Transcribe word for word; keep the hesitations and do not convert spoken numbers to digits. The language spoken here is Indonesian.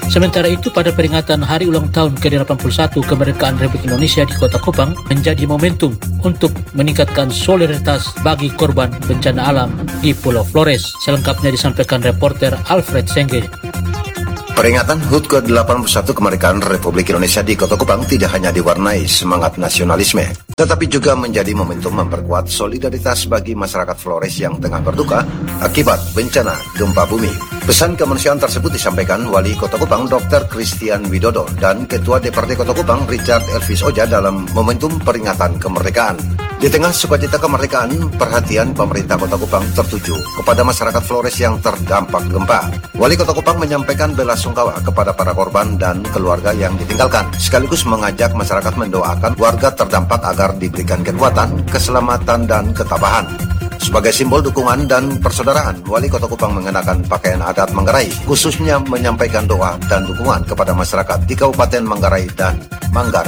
Sementara itu, pada peringatan hari ulang tahun ke delapan puluh satu kemerdekaan Republik Indonesia di Kota Kupang menjadi momentum untuk meningkatkan solidaritas bagi korban bencana alam di Pulau Flores. Selengkapnya disampaikan reporter Alfred Sengge. Peringatan H U T ke delapan puluh satu kemerdekaan Republik Indonesia di Kota Kupang tidak hanya diwarnai semangat nasionalisme, tetapi juga menjadi momentum memperkuat solidaritas bagi masyarakat Flores yang tengah berduka akibat bencana gempa bumi. Pesan kemanusiaan tersebut disampaikan Wali Kota Kupang Doktor Christian Widodo dan Ketua D P R D Kota Kupang Richard Elvis Oja dalam momentum peringatan kemerdekaan. Di tengah sukacita kemerdekaan, perhatian pemerintah Kota Kupang tertuju kepada masyarakat Flores yang terdampak gempa. Wali Kota Kupang menyampaikan belasungkawa kepada para korban dan keluarga yang ditinggalkan, sekaligus mengajak masyarakat mendoakan warga terdampak agar diberikan kekuatan, keselamatan, dan ketabahan. Sebagai simbol dukungan dan persaudaraan, Wali Kota Kupang mengenakan pakaian adat Manggarai, khususnya menyampaikan doa dan dukungan kepada masyarakat di Kabupaten Manggarai dan Manggarai